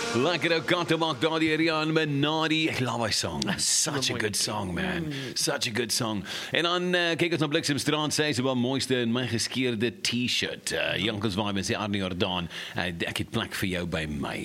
Lekker ou Kantemak daar die Rian Benadi. I love my song. Such a good song, man. Such a good song. En dan kyk ons na Bliksemstraat sê sy wel mooiste in my geskeurde t-shirt. Jankels vibe en sê Arnie Jordaan. Ek het plek vir jou by my.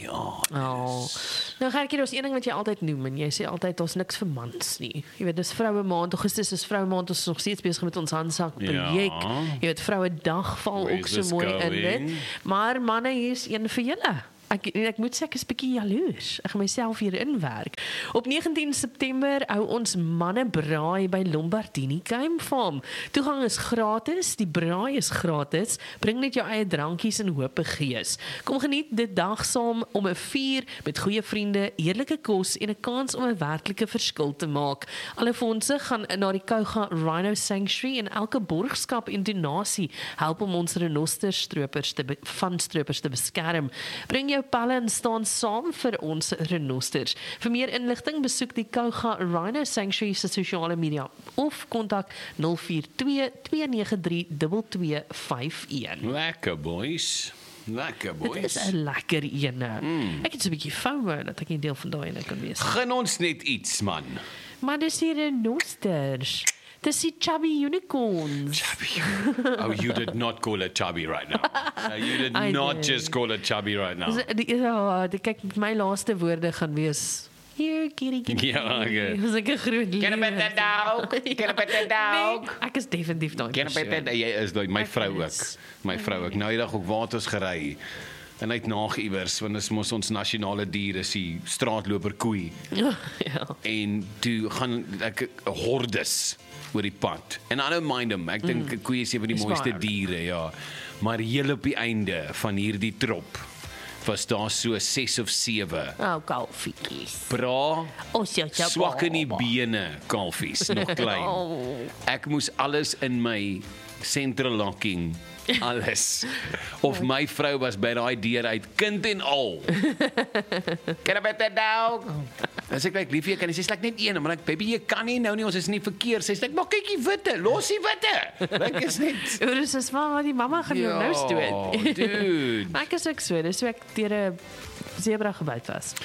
Nou Gertjie, daar's een ding wat jy altyd noem en jy sê altyd ons niks vir mans nie. Jy weet, dis vroue maand, Augustus is vroue maand, ons is nog steeds besig met ons handsak projek. Jy weet, vroue dag val ook so mooi in dit. Maar manne, hier is een vir julle. Ek moet sê, ek is bietjie jaloers. Ek gaan myself hier inwerk. Op 19 September hou ons manne braai by Lombardini Game Farm. Toegang is gratis, die braai is gratis. Bring net jou eie drankies en hoop gees. Kom geniet dit dag saam om 'n vuur met goeie vriende, eerlike kos en 'n kans om 'n werklike verskil te maak. Alle fondse gaan na die Kouga Rhino Sanctuary en elke borgskap en donasie help om ons renosters te beskerm. Bring jou palle en staan saam vir ons renosters. Vir meer inligting besoek die Kouga Rhino Sanctuary se sosiale media of kontak 042 293 2251. Lekker boys. Lekker boys. Dit is 'n lekker ene. Ek het so 'n bietjie FOMO dat ek nie deel van daai ene kan wees. Gun ons net iets, man. Maar dis hier renosters. Dis die chubby unicorns. Chubby. Oh, you did not call it chubby right now. You did not just call it chubby right now. Kyk, my laaste woorde gaan wees here, kitty. Ja, okay. Dis 'n groot lewe. Get up at the dog. Get up at the dog. Nee, ek is definitief daai. Get up at the jy is daai my vrou ook. My vrou ook. Nou die dag ook waters gery. En uit nagiewers, want dit is mos ons nasionale dier, is die straatloper koei. Ja. En toe gaan ek hordes oor die pad. En I don't mind hom. Ek dink koeie is een van die mooiste diere, ja. Maar heel op die einde van hierdie trop was daar so 6 of 7. Kalfietjies. Swak in die bene, kalfies, nog klein. Ek moes alles in my central locking, alles. Of my vrou was by daai deur uit, kind en al. Get up at the dog. As ek liefie kan, sy's net een, maar ek baby jy kan nie nou nie, ons is nie verkeer. Sy's maar kyk die witte, los die witte. Ek is net. Dis is maar die mamma gaan jou nou stoot. Dude. Maar ek is ook so, dis so ek deur 'n zebra gebyt was.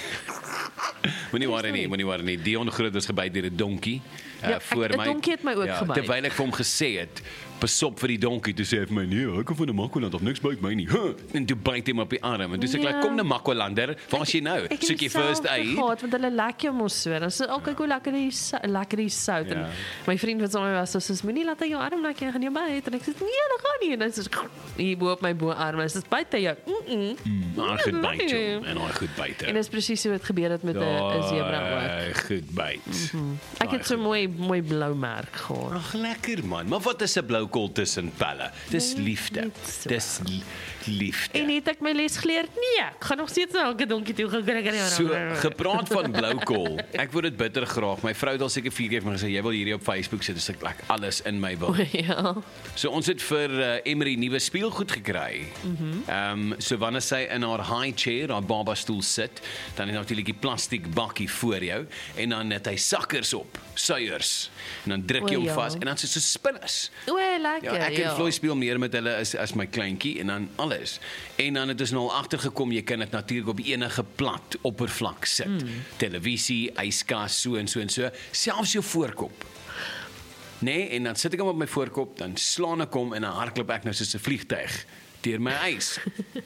Moenie worry nie. Dion Groot was gebyt deur 'n donkie. Voor my. 'n donkie het my ook gebyt. Terwyl ek vir hom gesê het, pas op vir die donkie, toe sê hy vir my, nee, ek kom van 'n Makwaland of niks byt my nie. En toe byt hy my op die arm. En toe sê ek, kom na Makwalander, waar is jy nou? Soek jy first aid? Want hulle lek jou mos so. Dan sê kyk hoe lekker die sout. En my vriend wat saam met my was, soos moenie laat hy jou arm lek, jy gaan jou byt. En ek sê nee, dan gaan nie. En hy sê hier bo op my boarm, en dit is byt hy jou. Maar goed byt jou. En hy goed byt. En dis presies hoe dit gebeur het met 'n zebra ook. Goed byt. Ek het so mooi blou merk gehad. Ag lekker man. Maar wat is 'n blou kol tussen pelle? Dis liefde. Dis liefde. En het ek my les geleer? Nee, ek gaan nog steeds na elke donkie toe gaan. So, gepraat van blou kol. Ek wou dit bitter graag. My vrou het al seker 4 keer vir my gesê jy wil hierdie op Facebook sit, dis ek alles in my wil. Ja. So ons het vir Emery nuwe speelgoed gekry. So wanneer sy in haar high chair, haar baba stoel sit, dan is natuurlik die plastiek bakkie voor jou en dan het hy sakkers op, suiers. En dan druk jy hom vas en dan so spinners. Lekker. Ja, ek en Floy speel meer met hulle as my kleintjie en dan alles. En dan het ons nou al agtergekom jy kan dit natuurlik op enige plat oppervlak sit. Televisie, yskas, so en so, selfs jou voorkop. Nee, en dan sit ek hom op my voorkop, dan slaan ek hom en dan hardloop ek nou soos 'n vliegtuig deur my ys.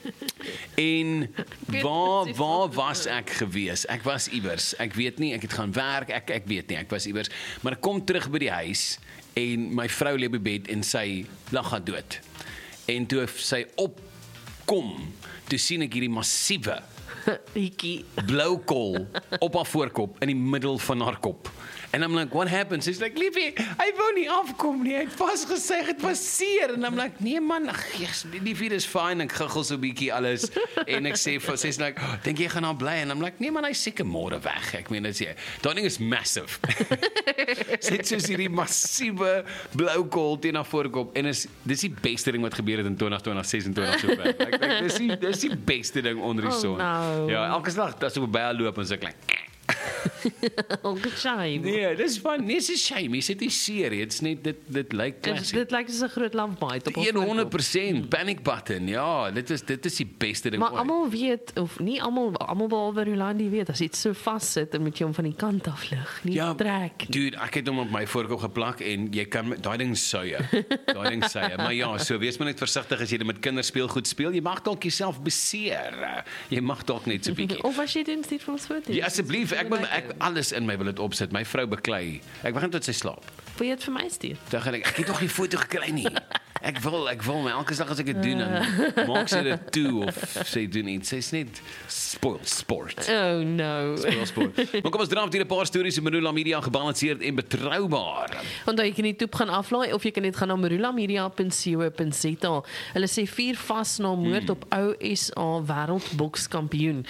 En waar was ek gewees? Ek was iewers. Ek weet nie, ek het gaan werk, ek weet nie, ek was iewers. Maar ek kom terug by die huis en my vrou lê op die bed en sy lag haar dood. En toe sy opkom, toe sien ek hierdie massiewe blou kol op haar voorkop in die middel van haar kop. And I'm like, what happened? She's like, liefie, hy wou nie afkom nie. Hy het vasgesê, het was seer. And I'm like, nee man, liefie, dis fine. Ek giggel so bietjie alles. En ek sê, sy's like, dink jy gaan nou bly? And I'm like, nee man, hy seker môre weg. Ek meen, daai ding is massive. Sy het soos hierdie massiewe blou kol teen haar voorkop. En dis die beste ding wat gebeur het in 2026 so ver. Dis die beste ding onder die son. No. Ja, elke dag as ek by haar loop en so klein. Ongescheim. Nee, dis van, nee, dis shame, is dit nie serie, dit's net, dit lyk classic. Dit lyk soos 'n groot love bite op 100% panic button, ja, dit is die beste ding Maar ooit. almal weet, of nie almal behalwe Rolandi weet, as iets so vassit, dan moet jy hom van die kant af lig, nie trek nie. Dude, ek het hom op my voorkop geplak en jy kan daai ding suie. Maar ja, so wees maar net versigtig as jy dit met kinderspeelgoed speel. Jy mag dalk jouself beseer. Jy mag dalk net so bietjie. Of as jy dit stuur vir ons foto's. Ja, asseblief, ek alles in my wil dit opsit. My vrou beklei. Ek wag net tot sy slaap. Wil jy dit vir my stuur? Dan gaan ek het nog nie foto gekry nie. Ek wil maar elke dag as ek dit doen dan maak sy dit toe of sy doen iets. Sy's net spoil sport. Oh no. Spoil sport. Maar kom ons draaf hier 'n paar stories in Marula Media gebalanseerd en betroubaar. Onthou jy kan die toep gaan aflaai of jy kan net gaan na marulamedia.co.za. Hulle sê 4 vas na moord op ou SA wêreldbokskampioen.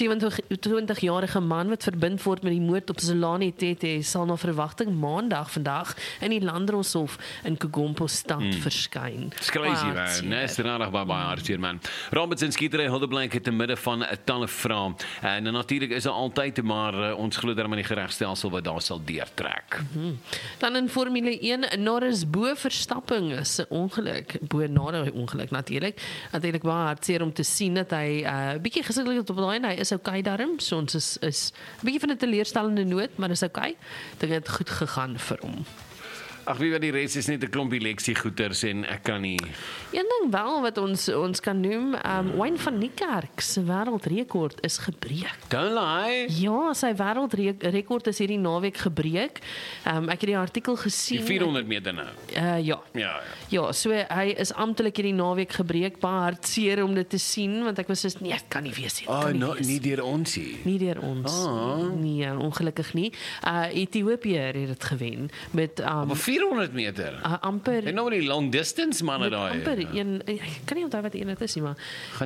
27-jarige man wat verbind word met die moord op Zolani Tete sal na verwagting maandag vandag in die Landdroshof in Kogompo stad verskyn. It's crazy man, nes rarig baie hartseer man. Robertson skietery Hildeblank het te midde van 'n talle vrae. En natuurlik is daar altyd maar ons glo dat die geregstelsel wat daar sal deurtrek. Dan in Formule 1, Norris bo Verstappen is 'n ongeluk, bo na die ongeluk natuurlik. Natuurlik baie hartseer om te sien dat hy bietjie gesukkel het op daai en hy is okay daarom. So ons is 'n bietjie van 'n teleurstellende noot, maar is okay. Dit het goed gegaan vir hom. Ag wie weet die res is net 'n klompie leksiegoeters en ek kan nie. Een ding wel wat ons kan noem, Wayne van Niekerk se wêreldrekord is gebreek. Don't lie. Ja, sy wêreldrekord is hierdie naweek gebreek. Ek het die artikel gesien. Die 400 meter nou. Ja. Ja, so hy is amptelik hierdie naweek gebreek. Baie hartseer om dit te sien want ek was so nee, dit kan nie wees nie. Nie deur ons nie. Nie deur ons. Nee, ongelukkig nie. Ethiopië het dit gewen met 400 meter. Amper. En nou die long distance manne daai. Amper ek kan nie onthou wat een dit is nie, maar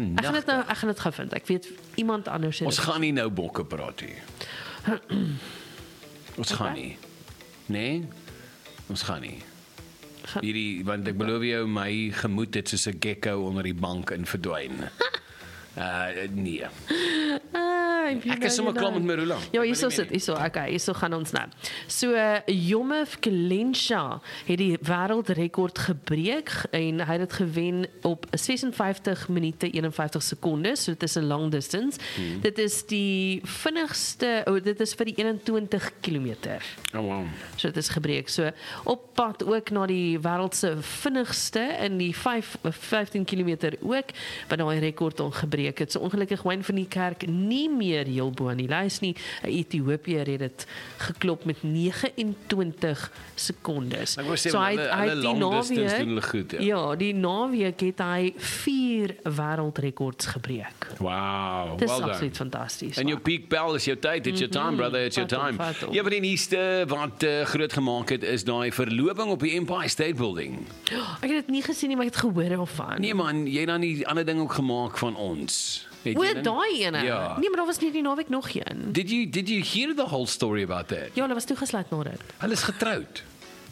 ek gaan dit gou vind. Ek weet iemand anders het. Ons gaan nie nou bokke praat hier. Ons gaan nie. Nee. Ons gaan nie. Hierdie want ek beloof jou my gemoed het soos 'n gecko onder die bank in verdwyn. Nee. Ek is sommer klaar met Marula. Ja, hierso sit, okay, hierso gaan ons nou. So Yomif Kelensha het die wêreldrekord gebreek en hy het dit gewen op 56 minute 51 sekondes. So dit is 'n long distance. Dit is die vinnigste, dit is vir die 21 km. Oh wow. So dit is gebreek. So op pad ook na die wêreld se vinnigste in die 15 km ook wat daai rekord ongebreek het. So ongelukkig Wayne van Niekerk nie meer heel bo aan die lys nie. Ethiopië het dit geklop met 29 sekondes. So hy die naweek doen hulle goed. Ja, die naweek het hy 4 wêreldrekords gebreek. Wow, dit is absoluut fantasties. En jou peak bell is jou tyd, it's your time brother, it's your time. Ja, maar die nuutste wat groot gemaak het is daai verloving op die Empire State Building. Ek het dit nie gesien nie, maar ek het gehoor daarvan. Nee man, jy het dan die ander ding ook gemaak van ons. Oor daai ene? Ja. Nee, maar daar was nie die naweek nog een. Did you hear the whole story about that? Ja, hulle was toegesluit na dit. Hulle is getroud.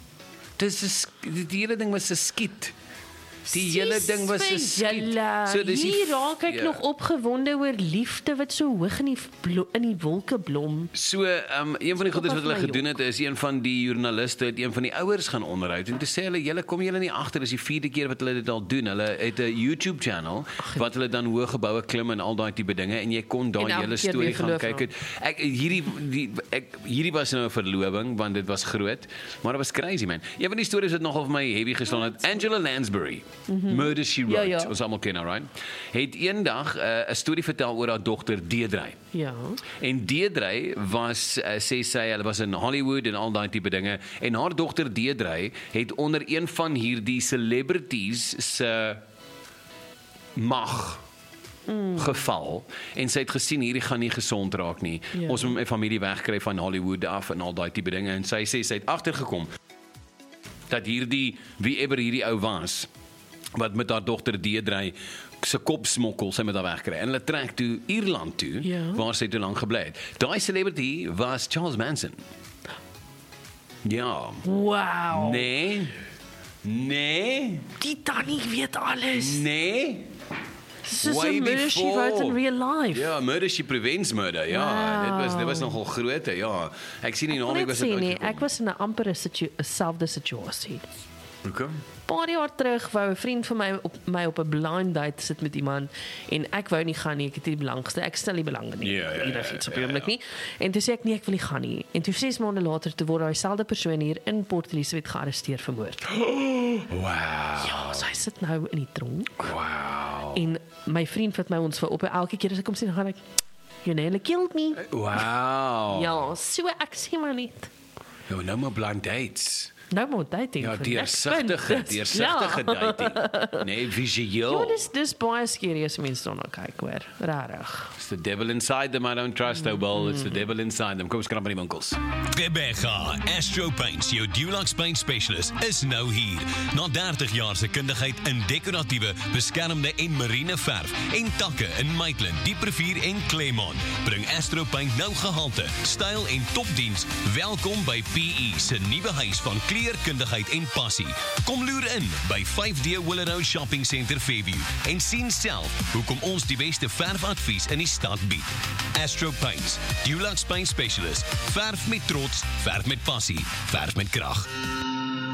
Die hele ding was 'n skiet. Die hele ding was 'n skiet. So dis hier raak ek nog opgewonde oor liefde wat so hoog in die wolke blom. So, een van die goedes wat hulle gedoen het is een van die joernaliste het een van die ouers gaan onderhoud en toe sê hulle julle kom julle nie agter, dis die 4de keer wat hulle dit al doen. Hulle het 'n YouTube channel wat hulle dan hoë geboue klim en al daai tipe dinge en jy kon daai hele storie gaan kyk. Hierdie was nou 'n verloving want dit was groot, maar dit was crazy man. Een van die stories wat nogal vir my heavy geslaan het, Angela Lansbury. Murder She Wrote, ons almal ken haar, right? Het eendag 'n storie vertel oor haar dogter Deidre. Ja. En Deidre was sê sy hulle was in Hollywood en al daai tipe dinge en haar dogter Deidre het onder een van hierdie celebrities se mag geval en sy het gesien hierdie gaan nie gesond raak nie. Ons moet my familie wegkry van Hollywood af en al daai tipe dinge en sy sê sy het agtergekom dat hierdie wieever hierdie ou was wat met haar dogter Deidre se kop smokkel, sy met haar wegkry. En hulle trek toe Ierland toe, waar sy toe lank gebly het. Daai celebrity was Charles Manson. Ja. Wow. Nee. Die Tannie weet alles. Nee. Soos 'n murder she wrote in real life. Ja, Murder She Prevents Murder. Ja, dit was nogal groot, ja. Ek sien die naweek was dit uitgekom. Ek was in 'n ampere selfde situasie. Okay. Paar jaar terug wou 'n vriend van my op 'n blind date sit met iemand en ek wou nie gaan nie, ek het nie belang gestel. Ek stel nie belang nie. Iets op die oomblik nie. En toe sê ek nee, ek wil nie gaan nie. En toe 6 maande later te word daai selfde persoon hier in Port Elizabeth gearresteer vir moord. Wow. Ja, sy sit nou in die tronk. Wow. En my vriend wat my ons vir op elke keer as ek kom sien gaan ek you nearly killed me. Wow. Ja, so ek sê maar net. Nou maar blind dates. Nou maar dating. Ja, deursigtige dating. Nee, visueel. Ja, dis baie skerry as mense daarna kyk, hoor. Rarig. It's the devil inside them, I don't trust, well, it's the devil inside them. Kom ons krap by die winkels. Rebecca, Astro Paints, jou Dulux Paint Specialist, is nou hier. Na 30 jaar se kundigheid in dekoratiewe, beskermde en marine verf en takke in Maitland, Dieprivier en Claremont, bring Astro Paint nou gehalte, styl en topdiens. Welkom by PE se nuwe huis van kleurkundigheid en passie. Kom loer in by 5D Willow Shopping Centre Fairview en sien self hoekom ons die beste verfadvies in die stad bied. Astro Paints, Dulux Paint Specialist, verf met trots, verf met passie, verf met krag.